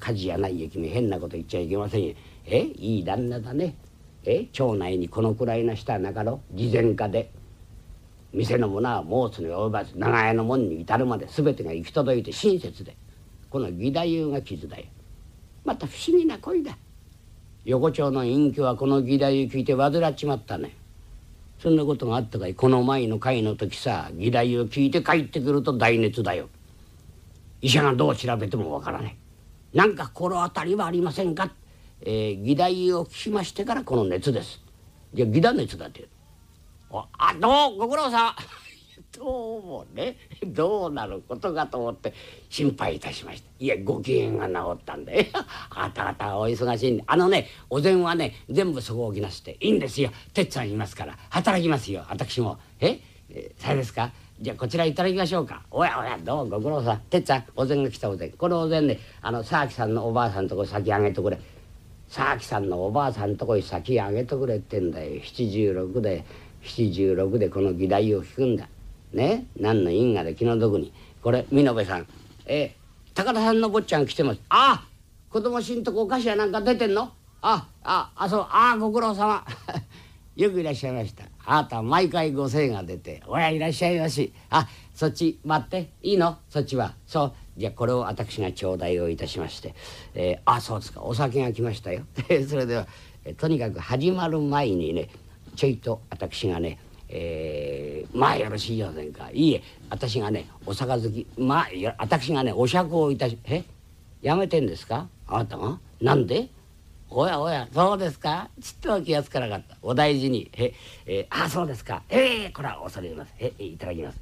火事やないよ君、変なこと言っちゃいけませんよ。いい旦那だね。町内にこのくらいの人はなかろう。慈善家で店の者は申すに及ばず、長屋の門に至るまで全てが行き届いて親切で、この義太夫が傷だよ。また不思議な恋だ。横丁の隠居はこの義太夫聞いて患っちまったね。そんなことがあったかい。この前の会の時さ、義太夫聞いて帰ってくると大熱だよ。医者がどう調べてもわからない。なんか心当たりはありませんか。義太夫を聞きましてからこの熱です。じゃあ義太熱だって。どうご苦労さんどうもね、どうなることかと思って心配いたしました。いや、ご機嫌が治ったんであたあたお忙しいんで、お膳はね全部そこ置きなすっていいんですよ。鉄さんいますから働きますよ、私も。そうですか。じゃあこちらいただきましょうか。おやおや、どうご苦労さん。鉄さん、お膳が来たお膳。このお膳ね、沢木さんのおばあさんとこ先あげてくれ。沢木さんのおばあさんとこに先あげてくれってんだよ。76でこの義太夫を聞くんだね。何の因果で気の毒に。これ美濃部さん、高田さんの坊ちゃん来てます。子供しんとこお菓子やなんか出てんの。ご苦労様よくいらっしゃいました。あなた毎回ご精が出て、おやいらっしゃいまし。そっち待っていいの、そっちは。そう、じゃあこれを私が頂戴をいたしまして、そうですか、お酒が来ましたよそれでは、とにかく始まる前にね、ちょいと私がね、まあよろしいよせんか。いいえ、私がねお杯、私がねお酌をいたし、やめてんですかあなたが。なんで。おやおや、そうですか。ちっとは気がつかなかった。お大事に。そうですか。これは恐れ入ります。いただきます。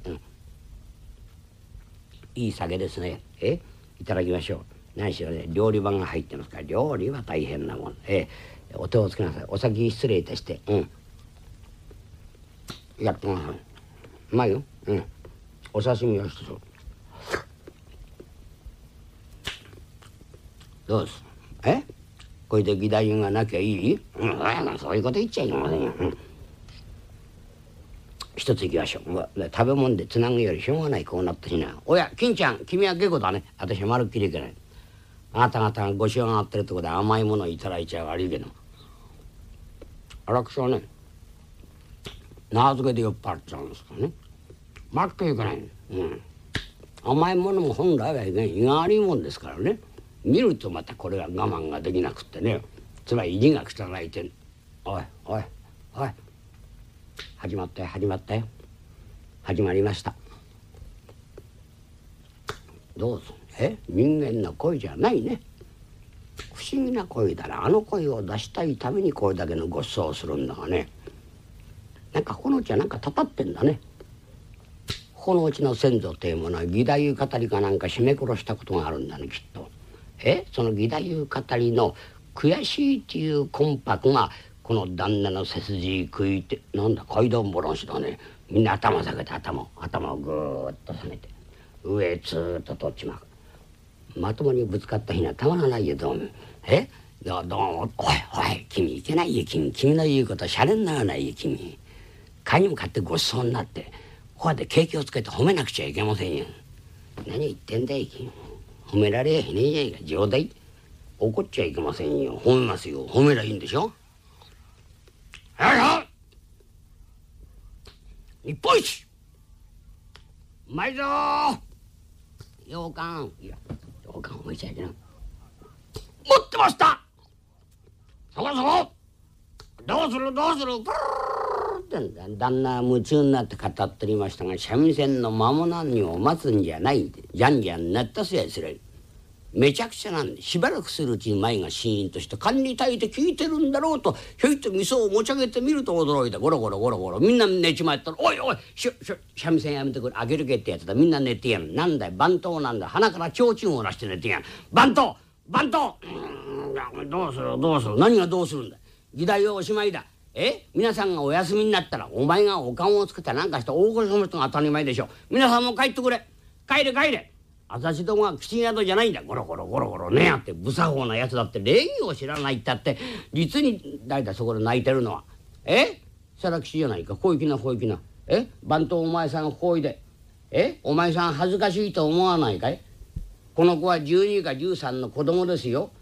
いい酒ですね。いただきましょう。何しろね、料理番が入ってますから、料理は大変なもん。お手をつけなさい。お先失礼いたして。やってください。うまいよ。お刺身は一つ。どうです。これで義太夫がなきゃいい。そういうこと言っちゃいけませんよ。一ついきましょう。食べ物でつなぐよりしょうがない、こうなったしな。おや金ちゃん、君は下戸だね。私はまるっきりいけない。あなた方がご潮があってるとこで甘いものをいただいちゃ悪いけど、私はね縄漬けで酔っ払っちゃうんですからね。まるっきりいけない。甘いものも本来はね胃が悪いもんですからね。見るとまたこれは我慢ができなくってね、つまり意地が汚いて、おい始まったよ始まりました。どうぞ。人間の声じゃないね。不思議な声だな。あの声を出したいためにこれだけのご馳走をするんだがね、なんかこのうちはなんかたたってんだね。このうちの先祖というものは義太夫語りかなんか絞め殺したことがあるんだね、きっと。その義太夫語りの悔しいっていう魂魄がこの旦那の背筋食いて、なんだ階段ボロンしだね。みんな頭下げて頭をぐーっと下げて上へツーッと取っちまう。まともにぶつかった日にはたまらないよ。どうもどうも。おい君いけないよ。君の言うことシャレにならないよ。君買いにも買ってごちそうになってこうやって景気をつけて褒めなくちゃいけませんよ。何言ってんだい君。褒められやへねえじゃいか。冗談怒っちゃいけませんよ。褒めますよ。褒めりゃいいんでしょ。日本一うまいぞ羊羹。いや羊羹置いちゃいけない。持ってました。そこどうするブルーって旦那は夢中になって語っておりましたが、三味線の間も何を待つんじゃないんで、じゃんじゃんなったすやつらめちゃくちゃなんで、しばらくするうちに前がシーンとして勘に耐えて聞いてるんだろうとひょいと味噌を持ち上げてみると驚いた。ゴロゴロみんな寝ちまったら、おい三味線やめてくれ、あげるけってやつだ。みんな寝てやん。なんだい番頭なんだ。鼻から提灯を出して寝てやん。番頭どうする何がどうするんだ。義太夫おしまいだ。皆さんがお休みになったらお前がお顔をつけたなんかして大声の人が当たり前でしょ。皆さんも帰ってくれ。帰れ。私どもは吉宿じゃないんだ。ゴロゴロねやって不作法なやつだって礼儀を知らないったって。実に誰だそこで泣いてるのは。皿吉じゃないか。小粋な番頭お前さんこいで。お前さん恥ずかしいと思わないかい。 この子は12か13の子供ですよ。